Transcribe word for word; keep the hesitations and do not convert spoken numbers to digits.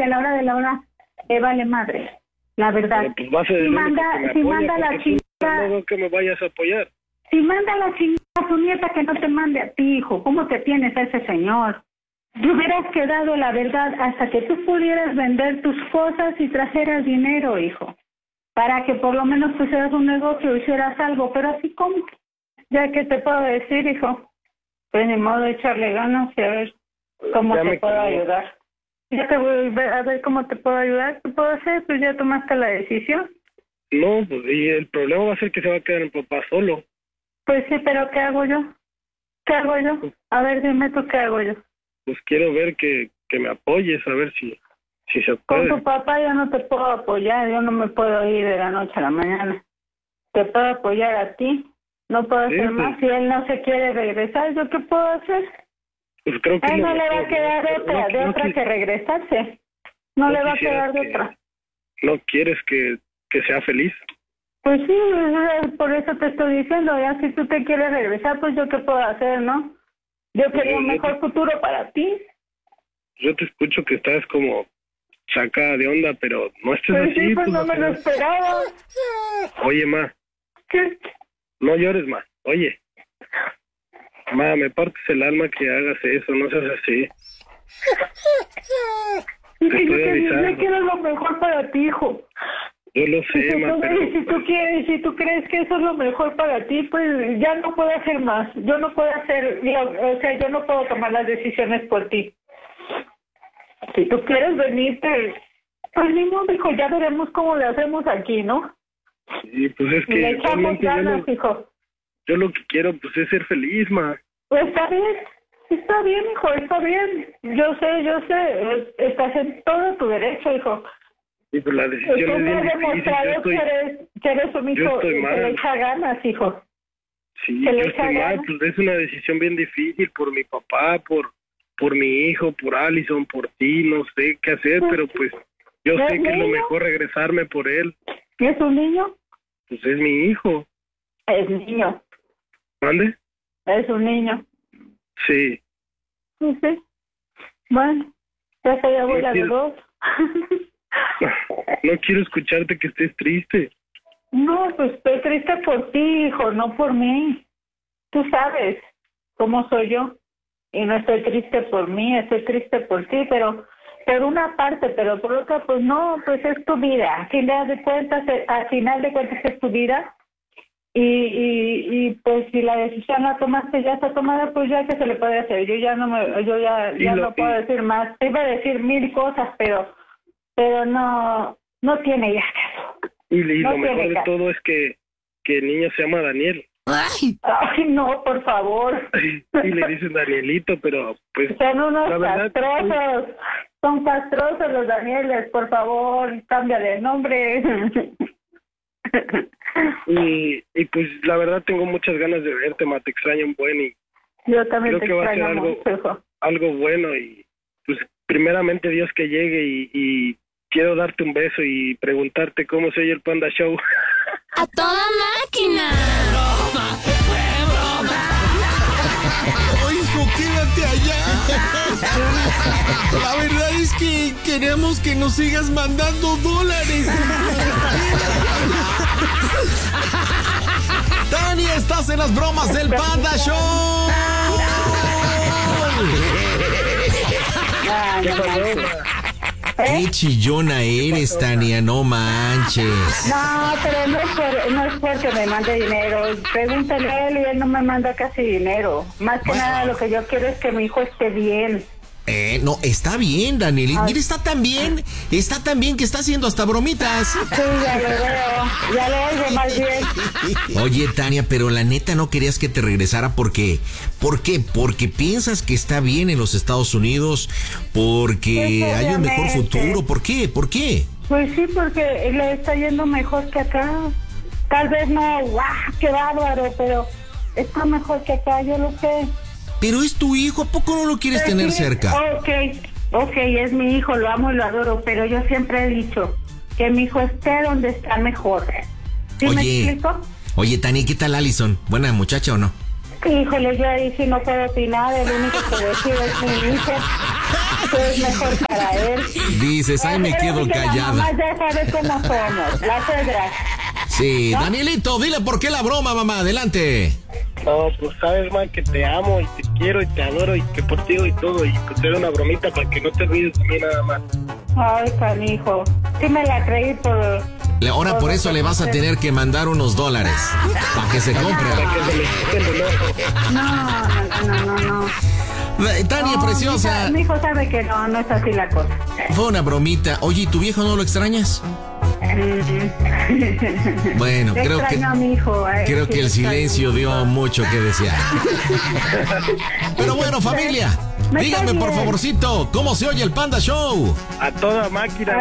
a la hora de la hora te vale madre, la verdad. Pero pues vas a si manda, si manda la chingada, no que me vayas a apoyar. Si manda la chingada a su nieta, que no te mande a ti, hijo. ¿Cómo te tienes a ese señor? Te hubieras quedado, la verdad, hasta que tú pudieras vender tus cosas y trajeras dinero, hijo, para que por lo menos pusieras un negocio, hicieras algo, pero así como, ya que te puedo decir, hijo, pues ni modo de echarle ganas y a ver cómo ya te puedo quedo. ayudar. Ya te voy a ver, a ver cómo te puedo ayudar. ¿Qué puedo hacer? Pues ya tomaste la decisión. No, pues y el problema va a ser que se va a quedar el papá solo. Pues sí, pero ¿qué hago yo? ¿Qué hago yo? A ver, dime tú, ¿qué hago yo? Pues quiero ver que, que me apoyes, a ver si, si se puede. Con tu papá yo no te puedo apoyar, yo no me puedo ir de la noche a la mañana. Te puedo apoyar a ti, no puedo hacer sí, más. Pues, si él no se quiere regresar, ¿yo qué puedo hacer? Pues creo que a él no no, le va a quedar no, otra, no, de no, otra no, que regresarse. No, no le va a quedar de otra. ¿No quieres que, que sea feliz? Pues sí, por eso te estoy diciendo, ya si tú te quieres regresar, pues yo qué puedo hacer, ¿no? Yo quería un mejor futuro para ti. Yo te escucho que estás como saca de onda, pero no estés pues así. Sí, pues, pues no me lo esperaba. Oye, ma. ¿Qué? No llores, ma. Oye. Ma, me partes el alma que hagas eso, no seas así. Y que yo, que yo quiero lo mejor para ti, hijo. Yo lo sé, si ma, tú, pero... Si tú quieres, si tú crees que eso es lo mejor para ti, pues ya no puedo hacer más. Yo no puedo hacer, o sea, yo no puedo tomar las decisiones por ti. Si tú quieres venirte, pues ni modo, hijo, ya veremos cómo le hacemos aquí, ¿no? Sí, pues es que... Le echamos ganas, yo lo, hijo. Yo lo que quiero, pues, es ser feliz, ma. Pues está bien, está bien, hijo, está bien. Yo sé, yo sé, estás en todo tu derecho, hijo. Y pues la decisión Tú es me bien has difícil. demostrado Yo estoy, que, eres, que eres un hijo que le echa ganas, hijo. Sí, que yo le estoy mal, pues es una decisión bien difícil por mi papá, por por mi hijo, por Allison, por ti, no sé qué hacer, pues, pero pues yo ¿es sé que niño? es lo mejor regresarme por él. ¿Es un niño? Pues es mi hijo. Es niño. ¿Mande? Es un niño. Sí. Sí, sí. Bueno, ya soy abuela de dos. No quiero escucharte que estés triste. No, pues estoy triste por ti, hijo, no por mí. Tú sabes cómo soy yo. Y no estoy triste por mí, estoy triste por ti, pero por una parte, pero por otra, pues no, pues es tu vida. A final de cuentas, al final de cuentas es tu vida. Y, y, y pues si la decisión la tomaste, ya está tomada, pues ya que se le puede hacer. Yo ya no me, yo ya, ya lo, no puedo y... decir más. Iba a decir mil cosas, pero pero no no tiene ya caso. Y, y no lo mejor de caso. todo es que, que el niño se llama Daniel. Ay, Ay no, por favor. Sí, le dicen Danielito, pero pues... Son unos la verdad, castrosos. Sí. Son castrosos los Danieles, por favor, cámbiale el nombre. Y, y pues la verdad tengo muchas ganas de verte, ma, te extraño un buen y yo también creo te que va a ser algo, algo, algo bueno y pues primeramente Dios que llegue y, y quiero darte un beso y preguntarte cómo soy el Panda Show. ¡A toda máquina! ¡Broma! ¡Broma! ¡Hijo, quédate allá! La verdad es que queremos que nos sigas mandando dólares. Dani, estás en las bromas del Panda Show. ¿Qué pasó? Qué chillona eres, Tania, no manches. No, pero no es, por, no es porque me mande dinero. Pregúntale a él y él no me manda casi dinero. Más que bueno. nada lo que yo quiero es que mi hijo esté bien. Eh, no, está bien, Daniel. Ay. Mira, está tan bien, está tan bien que está haciendo hasta bromitas. Sí, ya lo veo, ya lo oigo más bien. Oye, Tania, pero la neta no querías que te regresara porque, ¿por qué? Porque piensas que está bien en los Estados Unidos, porque pues, hay un mejor futuro. ¿Por qué? ¿Por qué? Pues sí, porque le está yendo mejor que acá. Tal vez no, guau, qué bárbaro, pero está mejor que acá, yo lo sé. Pero es tu hijo, ¿a poco no lo quieres pero tener sí, cerca? Ok, ok, es mi hijo, lo amo y lo adoro, pero yo siempre he dicho que mi hijo esté donde está mejor. ¿Sí oye, me explico? Oye, Tania, ¿qué tal Allison? ¿Buena muchacha o no? Híjole, yo ahí sí no puedo opinar, el único que decide es mi hijo. es mejor para él. Dices, ay, me Pero quedo es que la callada. mamá ya sabe cómo somos, las cedras. Sí, ¿no? Danielito, dile por qué la broma, mamá. Adelante. No, pues sabes, man, que te amo y te quiero y te adoro y que por ti y todo. Y pues era una bromita para que no te olvides de mí nada más. Ay, canijo. Sí me la creí por... Le- Ahora por eso le vas a tener que mandar unos dólares para que se compre. Para que se le quite el enojo. No, no, no, no, no. Eh, Tania, No, preciosa, Mi hijo, mi hijo sabe que no, no es así la cosa. fue una bromita. Oye, ¿y tu viejo no lo extrañas? Bueno, Te creo que extraño a mi hijo. eh, creo sí, que el te extraño. silencio dio mucho que desear. Pero bueno, familia, Me díganme cae por bien. favorcito, ¿cómo se oye el Panda Show? A toda máquina.